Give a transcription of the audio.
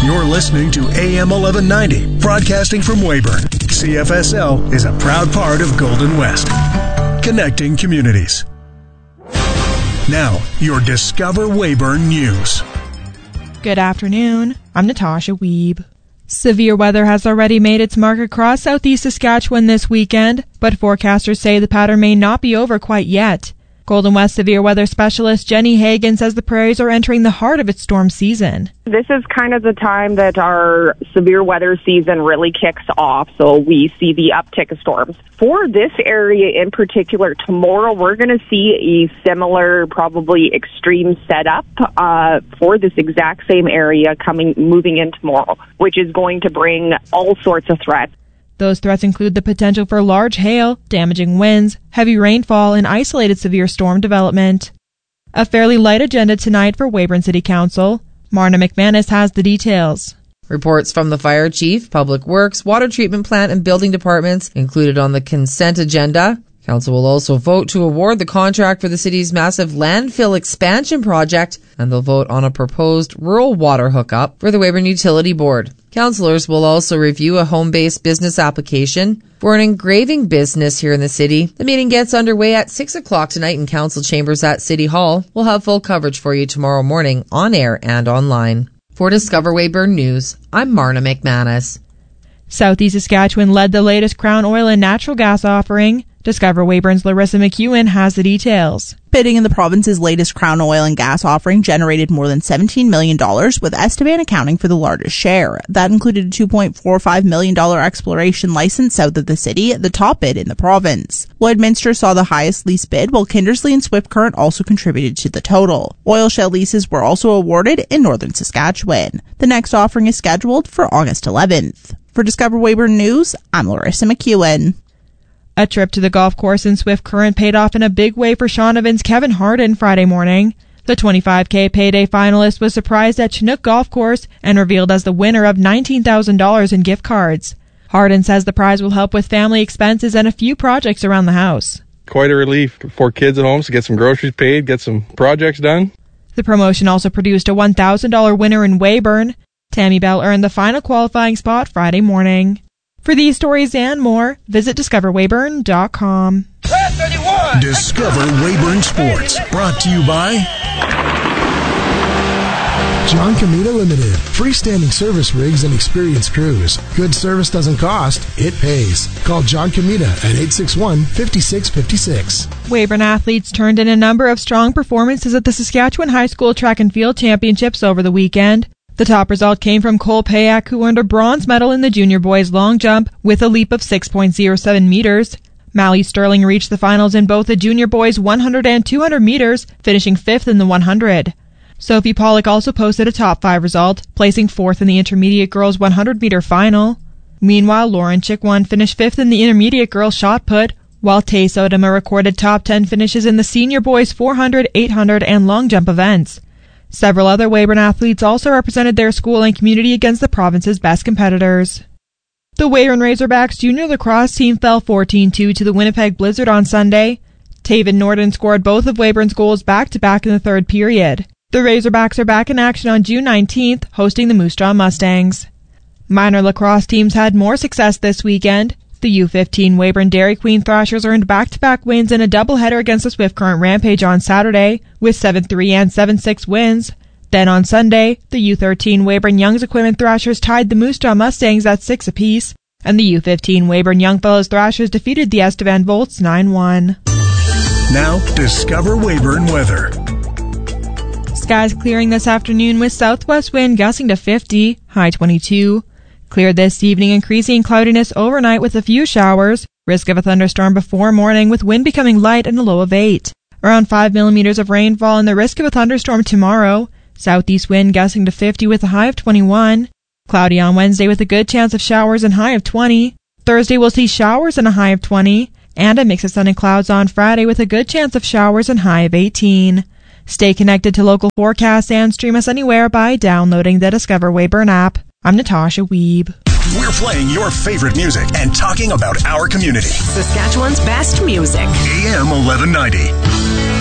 You're listening to AM 1190, broadcasting from Weyburn. CFSL is a proud part of Golden West, connecting communities. Now, your Discover Weyburn News. Good afternoon. I'm Natasha Wiebe. Severe weather has already made its mark across southeast Saskatchewan this weekend, but forecasters say the pattern may not be over quite yet. Golden West severe weather specialist Jenny Hagan says the prairies are entering the heart of its storm season. This is kind of the time that our severe weather season really kicks off, so we see the uptick of storms. For this area in particular, tomorrow we're going to see a similar, probably extreme setup for this exact same area moving in tomorrow, which is going to bring all sorts of threats. Those threats include the potential for large hail, damaging winds, heavy rainfall, and isolated severe storm development. A fairly light agenda tonight for Weyburn City Council. Marna McManus has the details. Reports from the fire chief, public works, water treatment plant, and building departments included on the consent agenda. Council will also vote to award the contract for the city's massive landfill expansion project, and they'll vote on a proposed rural water hookup for the Weyburn Utility Board. Councillors will also review a home-based business application for an engraving business here in the city. The meeting gets underway at 6 o'clock tonight in council chambers at City Hall. We'll have full coverage for you tomorrow morning on air and online. For Discover Weyburn News, I'm Marna McManus. Southeast Saskatchewan led the latest Crown Oil and natural gas offering. Discover Weyburn's Larissa McEwen has the details. Bidding in the province's latest Crown Oil and gas offering generated more than $17 million, with Estevan accounting for the largest share. That included a $2.45 million exploration license south of the city, the top bid in the province. Lloydminster saw the highest lease bid, while Kindersley and Swift Current also contributed to the total. Oil shale leases were also awarded in northern Saskatchewan. The next offering is scheduled for August 11th. For Discover Weyburn News, I'm Larissa McEwen. A trip to the golf course in Swift Current paid off in a big way for Sean Evans' Kevin Harden Friday morning. The $25K payday finalist was surprised at Chinook Golf Course and revealed as the winner of $19,000 in gift cards. Harden says the prize will help with family expenses and a few projects around the house. Quite a relief for kids at home to get some groceries paid, get some projects done. The promotion also produced a $1,000 winner in Weyburn. Tammy Bell earned the final qualifying spot Friday morning. For these stories and more, visit discoverweyburn.com. Discover Weyburn Sports, brought to you by John Comita Limited. Freestanding service rigs and experienced crews. Good service doesn't cost, it pays. Call John Comita at 861-5656. Weyburn athletes turned in a number of strong performances at the Saskatchewan High School Track and Field Championships over the weekend. The top result came from Cole Payak, who earned a bronze medal in the junior boys long jump with a leap of 6.07 meters. Mally Sterling reached the finals in both the junior boys 100 and 200 meters, finishing 5th in the 100. Sophie Pollock also posted a top 5 result, placing 4th in the intermediate girls 100-meter final. Meanwhile, Lauren Chickwon finished 5th in the intermediate girls shot put, while Tay Sodoma recorded top 10 finishes in the senior boys 400, 800, and long jump events. Several other Weyburn athletes also represented their school and community against the province's best competitors. The Weyburn Razorbacks junior lacrosse team fell 14-2 to the Winnipeg Blizzard on Sunday. Taven Norden scored both of Weyburn's goals back-to-back in the third period. The Razorbacks are back in action on June 19th, hosting the Moose Jaw Mustangs. Minor lacrosse teams had more success this weekend. The U15 Weyburn Dairy Queen Thrashers earned back-to-back wins in a doubleheader against the Swift Current Rampage on Saturday, with 7-3 and 7-6 wins. Then on Sunday, the U13 Weyburn Young's Equipment Thrashers tied the Moose Jaw Mustangs at 6 apiece, and the U15 Weyburn Youngfellows Thrashers defeated the Estevan Volts 9-1. Now, Discover Weyburn weather. Skies clearing this afternoon with southwest wind gusting to 50, high 22. Clear this evening, increasing cloudiness overnight with a few showers. Risk of a thunderstorm before morning with wind becoming light and a low of 8. Around 5 millimeters of rainfall and the risk of a thunderstorm tomorrow. Southeast wind gusting to 50 with a high of 21. Cloudy on Wednesday with a good chance of showers and high of 20. Thursday we'll see showers and a high of 20. And a mix of sun and clouds on Friday with a good chance of showers and high of 18. Stay connected to local forecasts and stream us anywhere by downloading the Discover Weyburn app. I'm Natasha Wiebe. We're playing your favorite music and talking about our community. Saskatchewan's best music. AM 1190.